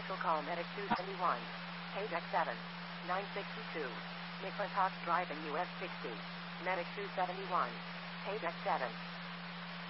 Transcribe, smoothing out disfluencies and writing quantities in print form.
Special call Medic 271. Page X7. 962. McClintock Drive in US 60. Medic 271. Page X7.